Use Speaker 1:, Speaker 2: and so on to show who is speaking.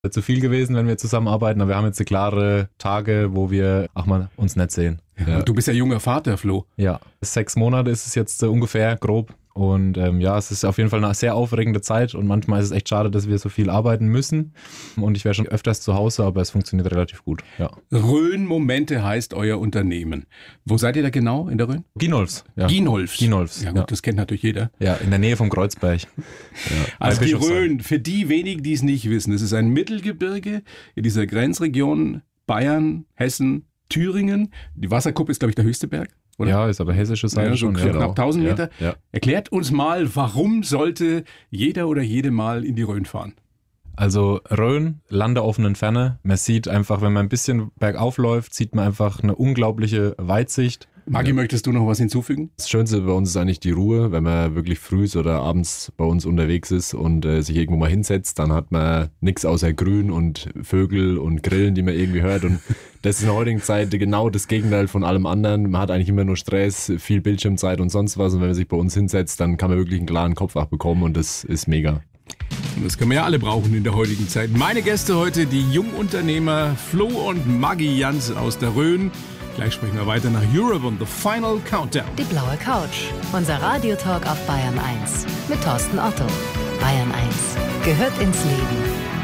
Speaker 1: zu viel gewesen, wenn wir zusammenarbeiten, aber wir haben jetzt klare Tage, wo wir auch mal uns nicht sehen.
Speaker 2: Ja. Du bist ja junger Vater, Flo.
Speaker 1: Ja, 6 Monate ist es jetzt ungefähr, grob. Und es ist auf jeden Fall eine sehr aufregende Zeit und manchmal ist es echt schade, dass wir so viel arbeiten müssen. Und ich wäre schon öfters zu Hause, aber es funktioniert relativ gut. Ja.
Speaker 2: Rhön-Momente heißt euer Unternehmen. Wo seid ihr da genau in der Rhön?
Speaker 1: Ginolfs. Ja.
Speaker 2: Ginolfs. Ja gut, das kennt natürlich jeder.
Speaker 1: Ja, in der Nähe vom Kreuzberg. Ja.
Speaker 2: Also die Rhön, für die wenigen, die es nicht wissen, es ist ein Mittelgebirge in dieser Grenzregion Bayern, Hessen, Thüringen. Die Wasserkuppe ist, glaube ich, der höchste Berg. Oder?
Speaker 1: Ja, ist aber hessische Seite
Speaker 2: ja,
Speaker 1: schon.
Speaker 2: Knapp 1000 Meter.
Speaker 1: Ja.
Speaker 2: Erklärt uns mal, warum sollte jeder oder jede mal in die Rhön fahren?
Speaker 1: Also Rhön, Land der offenen Ferne. Man sieht einfach, wenn man ein bisschen bergauf läuft, sieht man einfach eine unglaubliche Weitsicht.
Speaker 2: Maggi, möchtest du noch was hinzufügen?
Speaker 3: Das Schönste bei uns ist eigentlich die Ruhe. Wenn man wirklich früh oder abends bei uns unterwegs ist und sich irgendwo mal hinsetzt, dann hat man nichts außer Grün und Vögel und Grillen, die man irgendwie hört. Und das ist in der heutigen Zeit genau das Gegenteil von allem anderen. Man hat eigentlich immer nur Stress, viel Bildschirmzeit und sonst was. Und wenn man sich bei uns hinsetzt, dann kann man wirklich einen klaren Kopf auch bekommen und das ist mega.
Speaker 2: Und das können wir ja alle brauchen in der heutigen Zeit. Meine Gäste heute, die Jungunternehmer Flo und Maggi Jansen aus der Rhön. Gleich sprechen wir weiter nach Europe und The Final Countdown.
Speaker 4: Die blaue Couch, unser Radiotalk auf Bayern 1 mit Thorsten Otto. Bayern 1 gehört ins Leben.